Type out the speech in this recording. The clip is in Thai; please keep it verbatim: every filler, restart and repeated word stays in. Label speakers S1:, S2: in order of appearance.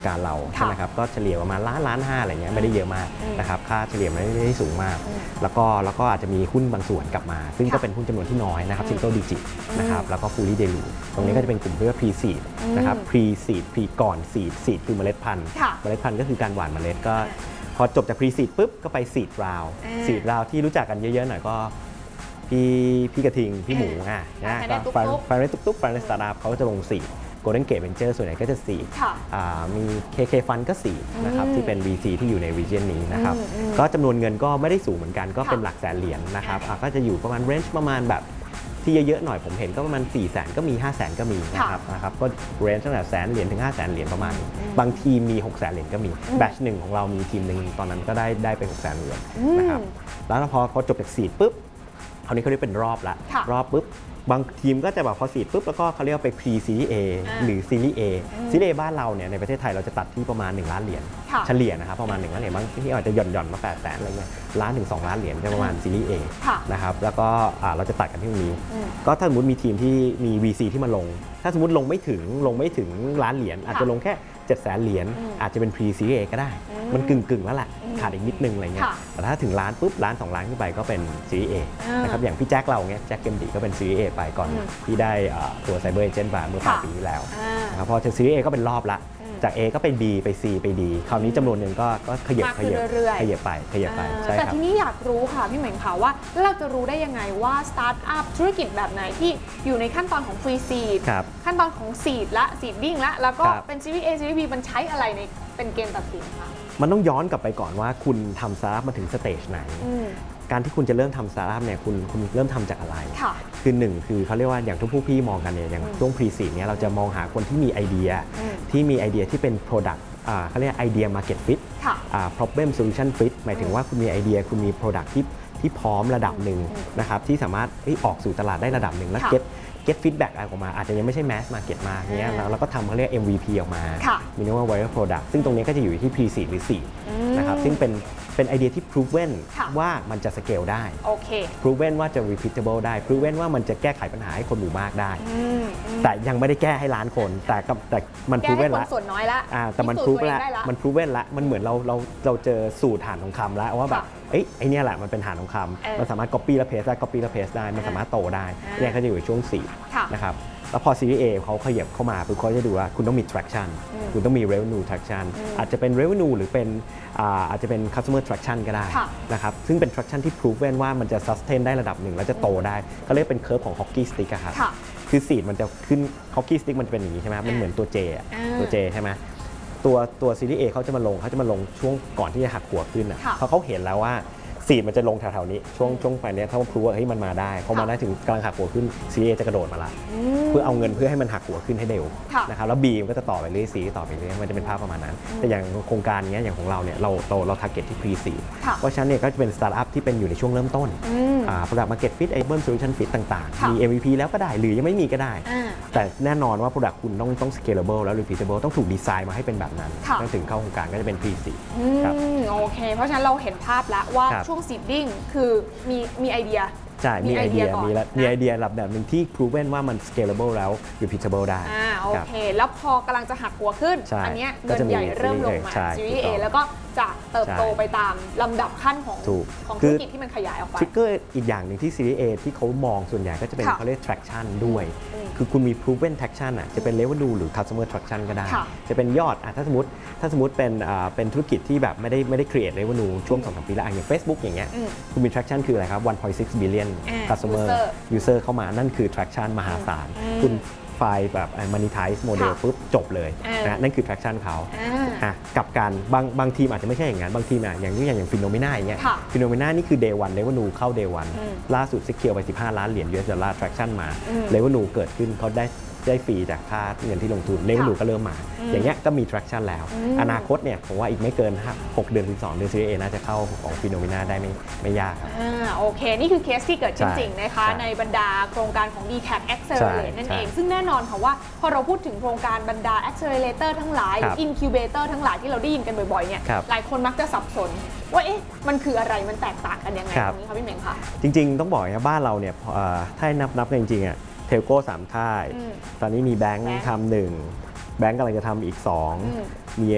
S1: การเราใช่ไหมครับก็เฉลี่ยประมาณล้านล้านห้าอะไรเงี้ยไม่ได้เยอะมากนะครับค่าเฉลี่ยไม่ได้สูงมากแล้วก็แล้วก็อาจจะมีหุ้นบางส่วนกลับมาซึ่งก็เป็นหุ้นจำนวนที่น้อยนะครับ single digit นะครับแล้วก็ fully dilute ตรงนี้ก็จะเป็นกลุ่มที่เรียกว่า pre seed นะครับ pre seed pre ก่อน seed seed คือเมล็ดพันธุ์เมล็ดพันธุ์ก็คือการหว่านเมล็ดก็พอจบจาก pre seed ปุ๊บก็ไป seed round seed round ที่รู้จักกันเยอะๆหน่อยก็พี่พี่กระทิงพี่หมูอ่ะนะก็ไฟเรนตุ๊กๆไฟเรนสตาร์ทอัพเขาก็จะลง seed Golden Gate Venture ส่วนใหญ่ก็จะสีมี เค เค Fund ก็สีนะครับที่เป็น วี ซี ที่อยู่ใน region นี้นะครับก็จำนวนเงินก็ไม่ได้สูงเหมือนกันก็เป็นหลักแสนเหรียญนะครับก็จะอยู่ประมาณ range ประมาณแบบที่เยอะๆหน่อยผมเห็นก็ประมาณ สี่แสน ก็มี ห้าแสน ก็มีนะครับนะครับก็ range ตั้งแต่แสนเหรียญถึง ห้าแสน เหรียญประมาณบางทีมมี หกแสน เหรียญก็มี batch หนึ่งของเรามีทีมหนึ่งตอนนั้นก็ได้ได้ไป หกแสน เหรียญนะครับแล้วพอเขาจบจากสีปุ๊บคราวนี้เขาเรียกเป็นรอบละรอบปุ๊บบางทีมก็จะแบบพอซีดปุ๊บแล้วก็เขาเรียกว่าไป pre series A หรือ series A series A บ้านเราเนี่ยในประเทศไทยเราจะตัดที่ประมาณหนึ่งล้านเหรียญเฉลี่ยนะครับประมาณหนึ่งล้านเหรียญบางที่อาจจะหย่อนหย่อนมาแปดแสนอะไรเงี้ยล้านถึงสองล้านเหรียญจะประมาณ series A นะครับแล้วก็เราจะตัดกันที่ตรงนี้ก็ถ้าสมมติมีทีมที่มี วี ซี ที่มาลงถ้าสมมติลงไม่ถึงลงไม่ถึงล้านเหรียญอาจจะลงแค่เจ็ดแสนเหรียญอาจจะเป็น pre series A ก็ได้มันกึ่งกึ่งแล้วแหละขาดอีกนิดนึงอะไรเงี้ยแต่ถ้าถึงล้านปุ๊บล้านสองล้านขึ้นไปก็เป็น series A นะครับอย่างพี่แจ็คเราเงี้ยแจ็คเกมดีก็เป็น series A ไปก่อนที่ได้ตัว Cyber Agent มาเมื่อปลายปีที่แล้วนะครับพอถึง series A ก็เป็นรอบละจาก A ก็เป็น B ไป C ไป D คราวนี้จำนวนเงินก็ก็ขยับขยับขยับไปขยับไปใช่ครับ
S2: แต่ทีนี้อยากรู้ค่ะพี่เหม่งค่ะว่าเราจะรู้ได้ยังไงว่าสตาร์ทอัพธุรกิจแบบไหนที่อยู่ในขั้นตอนของ Free Seed ขั้นตอนของ Seed และ Seeding ละแล้วก็เป็น Series A Series B มันใช้อะไรในเป็นเกณฑ์ตัดสินคะ
S1: มันต้องย้อนกลับไปก่อนว่าคุณทำสตาร์ทอัพมาถึงสเตจไหนการที่คุณจะเริ่มทำสตาร์ทอัพเนี่ยคุณคุณเริ่มทำจากอะไรคือหนึ่งคือเขาเรียกว่าอย่างทุกผู้พี่มองกันเนี่ยอย่างช่วง Pre Seed เนี่ยเราจะมองหาคนที่มีไอเดียที่มีไอเดียที่เป็น Product เขาเรียกไอเดีย Market Fit Problem Solution Fit หมายถึงว่าคุณมีไอเดียคุณมี Product ที่ที่พร้อมระดับหนึ่งนะครับที่สามารถออกสู่ตลาดได้ระดับหนึ่งและ get get feedback ออกมาอาจจะยังไม่ใช่ mass market มากเงี้ยแล้วเราก็ทำเขาเรียก เอ็ม วี พี ออกมา minimum viable product ซึ่งตรงนี้ก็จะอยู่ที่ pre seed หรือ seed นะครับซึ่งเป็นเป็นไอเดียที่ proven ว่ามันจะ scale ได้ proven ว่าจะ repeatable ได้ proven ว่ามันจะแก้ไขปัญหาให้คนหมู่มากได้แต่ยังไม่ได้แก้ให้ล้านคนแต่แต่มัน proven
S2: ละส่วนน้อยละ
S1: แต่มัน proven ละมัน proven ละมันเหมือนเราเราเราเจอสูตรฐานทองคำแล้วว่าแบบเอ้ยไอเนี่ยแหละมันเป็นฐานทองคำมันสามารถ copy และ paste ได้ copy และ paste ได้มันสามารถโตได้เนี่ยก็จะอยู่ช่วงสี่นะครับแล้วพอ Series A เขาขยับเข้ามาปุ๊บเขาจะดูว่าคุณต้องมี traction คุณต้องมี revenue traction อาจจะเป็น revenue หรือเป็นอาจจะเป็น customer traction ก็ได้นะครับซึ่งเป็น traction ที่ proven ว่ามันจะ sustain ได้ระดับหนึ่งแล้วจะโตได้เขาเรียกเป็น curve ของ hockey stick อะครับคือ seed มันจะขึ้น hockey stick มันจะเป็นอย่างนี้ใช่ไหมมันเหมือนตัว J ตัว J ใช่ไหมตัวตัว Series A เขาจะมาลงเขาจะมาลงช่วงก่อนที่จะหักหัวขึ้นอ่ะเพราะเขาเห็นแล้วว่าสีมันจะลงแถวๆนี้ช่วงช่วงไปนี้ถ้าว่าพรูว่าเฮ้ยมันมาได้พอมาได้ถึงกำลังหักหัวขึ้น ซี เอ จะกระโดดมาละเพื่อเอาเงินเพื่อให้มันหักหัวขึ้นให้เร็วนะครับแล้ว B มันก็จะต่อไปเรื่อย C ต่อไปเรื่อยมันจะเป็นภาพประมาณนั้นแต่อย่างโครงการนี้อย่างของเราเนี่ยเราเราเรา target ที่ pre seed เพราะฉะนั้นเนี่ยก็จะเป็นสตาร์ทอัพที่เป็นอยู่ในช่วงเริ่มต้น product market fit able solution fit ต่างๆมี เอ็ม วี พี แล้วก็ได้หรือยังไม่มีก็ได้แต่แน่นอนว่า product คุณต้องต้อง scalable แล้ว repeatable ต้องถูกดีไซน์มาให้เป็นแบบนั้นต้องถึงเข้าโครงการก็จะเป็น pre seed
S2: ครับโอเคเพราะฉะนั้นเราเห็นภาพแล้วว่าช่วง seeding คือมีมีไอเดีย
S1: ใช่มีไอเดียมีแล้วมีไอเดียระดับหนึ่งที่ proven ว่ามัน scalable แล้ว repeatable ได้
S2: อ่าโอเคแล้วพอกำลังจะหักหัวขึ้นอันนี้เงินใหญ่เริ่มลงมา Series A แล้วก็จะเติบโตไปตามลำดับขั้นของของธุรกิจที่มันขยายออกไป
S1: ทริกเกอร์อีกอย่างหนึ่งที่ Series A ที่เขามองส่วนใหญ่ก็จะเป็นเขาเรียก traction ด้วยคือคุณมี proven traction อ่ะจะเป็น revenue หรือ customer traction ก็ได้จะเป็นยอดอ่ะถ้าสมมติถ้าสมมติเป็นอ่าเป็นธุรกิจที่แบบไม่ได้ไม่ได้ create revenue ช่วง สองถึงสาม ปีแล้วอย่าง Facebook อย่างเงี้ยคุณมี traction คืออะไรครับ หนึ่งจุดหก billion customer user เข้ามานั่นคือ traction มหาศาลคุณไฟล์แบบ monetize model ปุ๊บจบเลยนะนั่นคือ traction เขากับการบางบางทีมอาจจะไม่ใช่อย่างนั้นบางทีมอย่างนี้อย่างอย่างฟิโนเมนาอย่างเงี้ยฟิโนเมนานี่คือ day one revenue เข้า day one ล่าสุด secure ไปสิบห้าล้านเหรียญ ยู เอส ดอลลาร์ traction มา revenue เกิดขึ้นเขาได้ได้ฟรีจากค่าเงินที่ลงทุน revenue ก็เริ่มมาอย่างเงี้ยก็มี traction แล้วอนาคตเนี่ยผมว่าอีกไม่เกินหกเดือนถึงสองเดือน Series A น่าจะเข้าของฟิโนเมนาได้ไม่ไม่ยากครับ
S2: อ่าโอเคนี่คือเคสที่เกิดขึ้นจริงนะคะในบรรดาโครงการของ ดี แท็ก Accelerate นั่นเองซึ่งแน่นอนค่ะว่าพอเราพูดถึงโครงการบรรดา Accelerator ทั้งหลาย Incubator ทั้งหลายที่เราได้ยินกันบ่อยๆเนี่ยหลายคนมักจะสับสนว่าเอ๊ะมันคืออะไรมันแตกต่างกันยังไงตรงนี้คะพี่เหม่งคะ
S1: จริงๆต้องบอกนะบ้านเราเนี่ยถ้านับนับกันจริงๆอ่ะเทลโก้สามค่ายตอนนี้มีแบงค์ทำหนึ่งแบงค์กำลังจะทำอีกสองมี